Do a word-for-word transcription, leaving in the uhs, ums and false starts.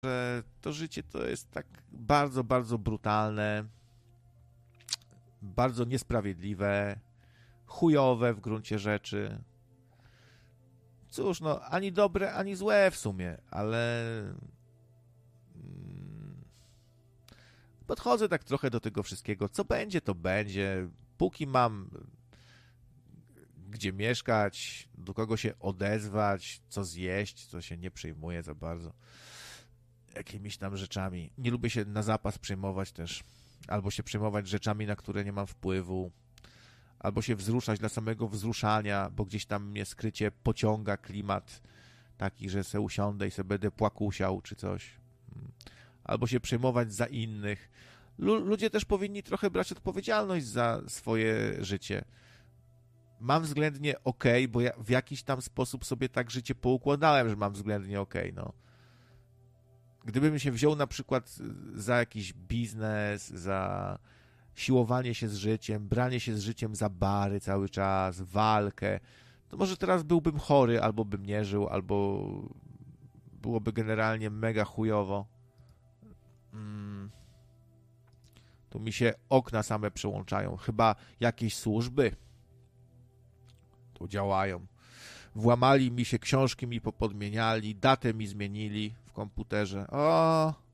że to życie to jest tak bardzo, bardzo brutalne, bardzo niesprawiedliwe, chujowe w gruncie rzeczy. Cóż, no, ani dobre, ani złe w sumie, ale podchodzę tak trochę do tego wszystkiego. Co będzie, to będzie. Póki mam gdzie mieszkać, do kogo się odezwać, co zjeść, co się nie przejmuję za bardzo jakimiś tam rzeczami. Nie lubię się na zapas przejmować też, albo się przejmować rzeczami, na które nie mam wpływu, albo się wzruszać dla samego wzruszania, bo gdzieś tam mnie skrycie pociąga klimat taki, że se usiądę i se będę płakusiał czy coś. Albo się przejmować za innych. Ludzie też powinni trochę brać odpowiedzialność za swoje życie. Mam względnie okej, bo ja w jakiś tam sposób sobie tak życie poukładałem, że mam względnie okej, no. Gdybym się wziął na przykład za jakiś biznes, za siłowanie się z życiem, branie się z życiem za bary cały czas, walkę, to może teraz byłbym chory, albo bym nie żył, albo byłoby generalnie mega chujowo. Mm. Tu mi się okna same przełączają. Chyba jakieś służby tu działają. Włamali mi się, książki mi popodmieniali, datę mi zmienili w komputerze. O!